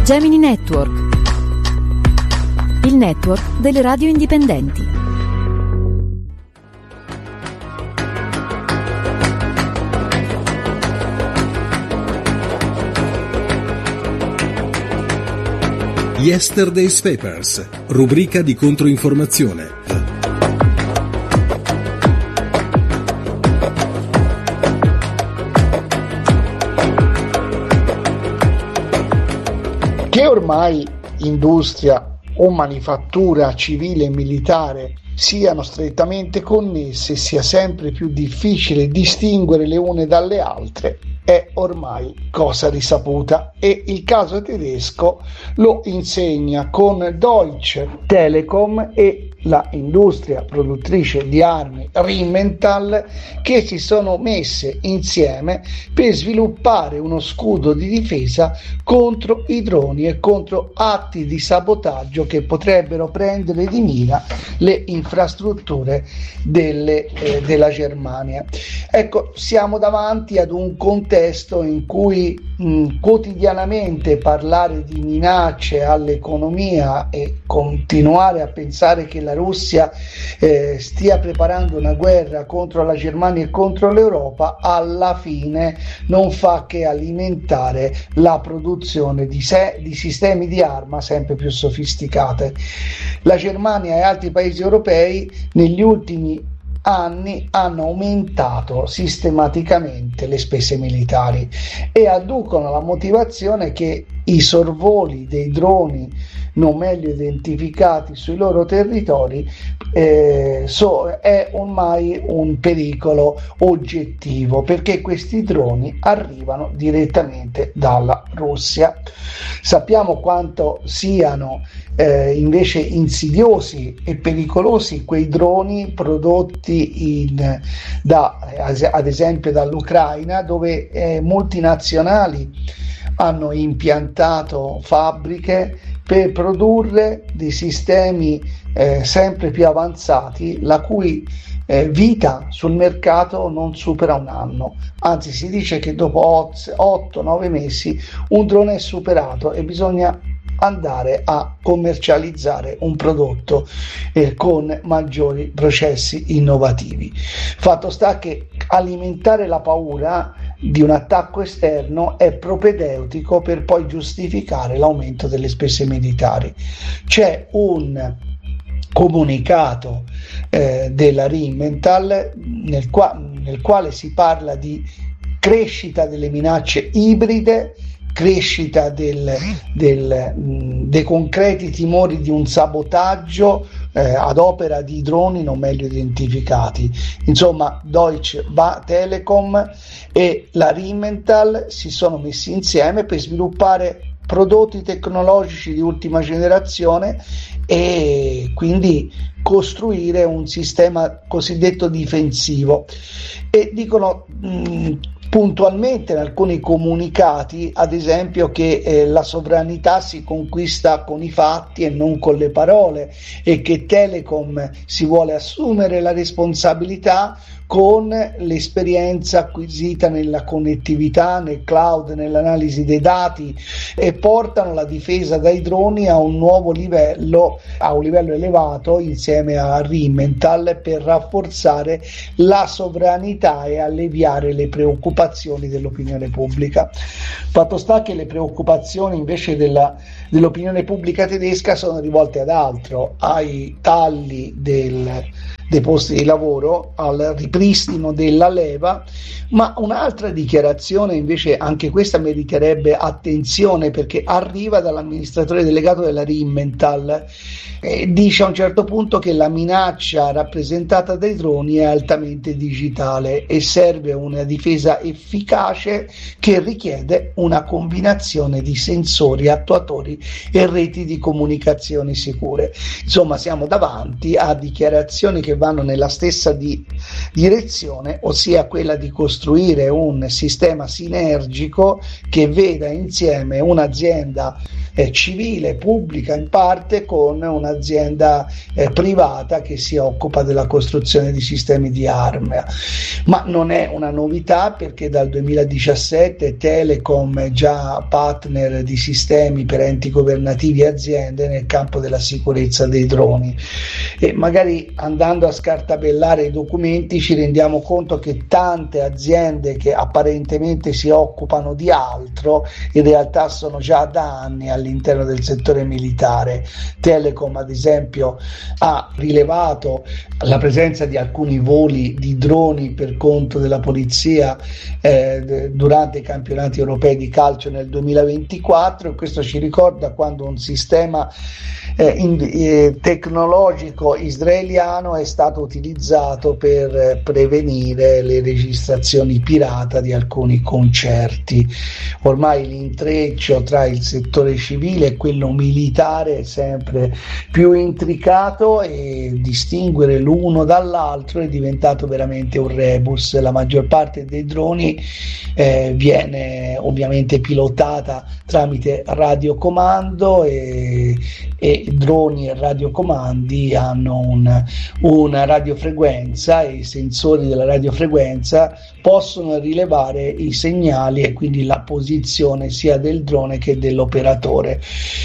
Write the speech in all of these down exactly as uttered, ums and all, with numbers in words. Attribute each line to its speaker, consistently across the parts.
Speaker 1: Gemini Network, il network delle radio indipendenti.
Speaker 2: Yesterday's Papers, rubrica di controinformazione.
Speaker 3: Che ormai industria o manifattura civile e militare siano strettamente connesse e sia sempre più difficile distinguere le une dalle altre è ormai cosa risaputa, e il caso tedesco lo insegna con Deutsche Telekom e la industria produttrice di armi Rheinmetall, che si sono messe insieme per sviluppare uno scudo di difesa contro i droni e contro atti di sabotaggio che potrebbero prendere di mira le infrastrutture delle, eh, della Germania. Ecco, siamo davanti ad un contesto in cui mh, quotidianamente parlare di minacce all'economia e continuare a pensare che la Russia eh, stia preparando una guerra contro la Germania e contro l'Europa, alla fine non fa che alimentare la produzione di, se- di sistemi di arma sempre più sofisticate. La Germania e altri paesi europei negli ultimi anni hanno aumentato sistematicamente le spese militari e adducono la motivazione che i sorvoli dei droni non meglio identificati sui loro territori eh, so, è ormai un pericolo oggettivo, perché questi droni arrivano direttamente dalla Russia. Sappiamo quanto siano eh, invece insidiosi e pericolosi quei droni prodotti in, da, ad esempio dall'Ucraina, dove eh, multinazionali hanno impiantato fabbriche per produrre dei sistemi eh, sempre più avanzati, la cui eh, vita sul mercato non supera un anno, anzi si dice che dopo otto nove mesi un drone è superato e bisogna andare a commercializzare un prodotto eh, con maggiori processi innovativi. Fatto sta che alimentare la paura di un attacco esterno è propedeutico per poi giustificare l'aumento delle spese militari. C'è un comunicato eh, della Rheinmetall nel, qua- nel quale si parla di crescita delle minacce ibride, crescita del, del, mh, dei concreti timori di un sabotaggio eh, ad opera di droni non meglio identificati. Insomma, Deutsche Telekom e la Rheinmetall si sono messi insieme per sviluppare prodotti tecnologici di ultima generazione e quindi costruire un sistema cosiddetto difensivo. E dicono mh, puntualmente in alcuni comunicati, ad esempio, che eh, la sovranità si conquista con i fatti e non con le parole, e che Telecom si vuole assumere la responsabilità con l'esperienza acquisita nella connettività, nel cloud, nell'analisi dei dati, e portano la difesa dai droni a un nuovo livello, a un livello elevato insieme a Rheinmetall, per rafforzare la sovranità e alleviare le preoccupazioni dell'opinione pubblica. Fatto sta che le preoccupazioni invece della, dell'opinione pubblica tedesca sono rivolte ad altro, ai tagli del dei posti di lavoro, al ripristino della leva, ma un'altra dichiarazione invece, anche questa meriterebbe attenzione, perché arriva dall'amministratore delegato della Rheinmetall, e dice a un certo punto che la minaccia rappresentata dai droni è altamente digitale e serve una difesa efficace che richiede una combinazione di sensori, attuatori e reti di comunicazione sicure. Insomma, siamo davanti a dichiarazioni che vanno nella stessa di, direzione, ossia quella di costruire un sistema sinergico che veda insieme un'azienda eh, civile, pubblica in parte, con un'azienda eh, privata che si occupa della costruzione di sistemi di arma. Ma non è una novità, perché dal duemiladiciassette Telecom è già partner di sistemi per enti governativi e aziende nel campo della sicurezza dei droni. E magari andando a scartabellare i documenti ci rendiamo conto che tante aziende che apparentemente si occupano di altro in realtà sono già da anni all'interno del settore militare. Telecom, ad esempio, ha rilevato la presenza di alcuni voli di droni per conto della polizia eh, durante i campionati europei di calcio nel duemilaventiquattro, e questo ci ricorda quando un sistema eh, in, eh, tecnologico israeliano è stato utilizzato per eh, prevenire le registrazioni pirata di alcuni concerti. Ormai l'intreccio tra il settore civile e quello militare è sempre più intricato, e distinguere l'uno dall'altro è diventato veramente un rebus. La maggior parte dei droni eh, viene ovviamente pilotata tramite radiocomando, e, e droni e radiocomandi hanno un, una radiofrequenza, e i sensori della radiofrequenza possono rilevare i segnali e quindi la posizione sia del drone che dell'operatore.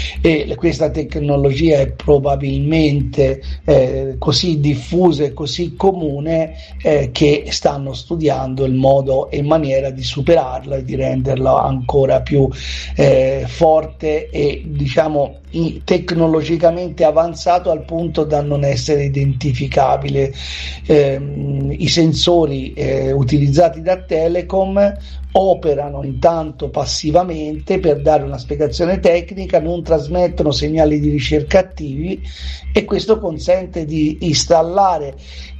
Speaker 3: E questa tecnologia è probabilmente eh, così diffusa e così comune eh, che stanno studiando il modo e maniera di superarla e di renderla ancora più eh, forte e, diciamo, tecnologicamente avanzato al punto da non essere identificabile. Eh, i sensori eh, utilizzati da Telecom operano intanto passivamente per dare una spiegazione tecnica, non trasmettono segnali di ricerca attivi, e questo consente di installare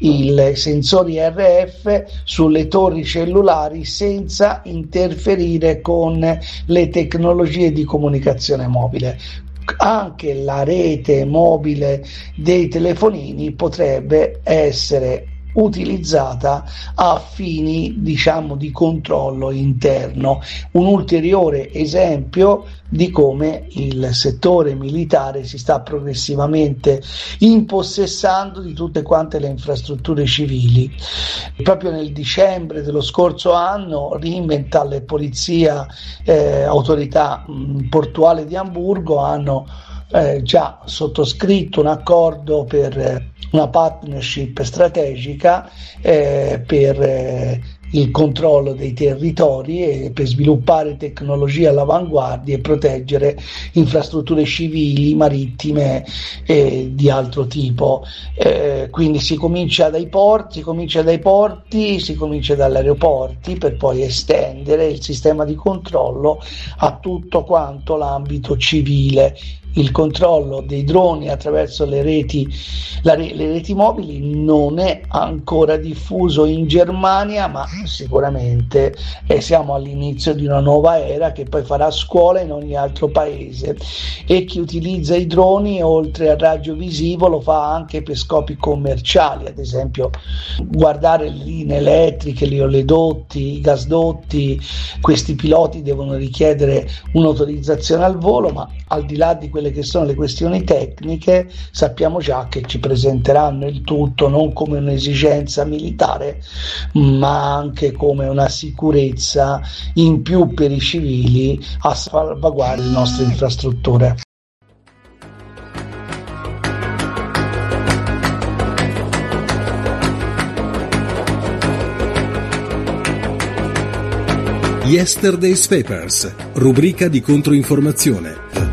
Speaker 3: i sensori R F sulle torri cellulari senza interferire con le tecnologie di comunicazione mobile. Anche la rete mobile dei telefonini potrebbe essere utilizzata a fini, diciamo, di controllo interno. Un ulteriore esempio di come il settore militare si sta progressivamente impossessando di tutte quante le infrastrutture civili. Proprio nel dicembre dello scorso anno Rheinmetall e Polizia eh, Autorità mh, Portuale di Amburgo hanno eh, già sottoscritto un accordo per eh, una partnership strategica eh, per eh, il controllo dei territori e per sviluppare tecnologie all'avanguardia e proteggere infrastrutture civili, marittime e di altro tipo. Eh, quindi si comincia dai porti, si comincia dai porti, si comincia dagli aeroporti, per poi estendere il sistema di controllo a tutto quanto l'ambito civile. Il controllo dei droni attraverso le reti, la re, le reti mobili non è ancora diffuso in Germania, ma sicuramente eh, siamo all'inizio di una nuova era che poi farà scuola in ogni altro paese, e chi utilizza i droni oltre al raggio visivo lo fa anche per scopi commerciali, ad esempio guardare le linee elettriche, gli oleodotti, i gasdotti. Questi piloti devono richiedere un'autorizzazione al volo, ma al di là di quelle che sono le questioni tecniche sappiamo già che ci presenteranno il tutto non come un'esigenza militare, ma anche come una sicurezza in più per i civili a salvaguardia delle nostre infrastrutture.
Speaker 2: Yesterday's Papers, rubrica di controinformazione.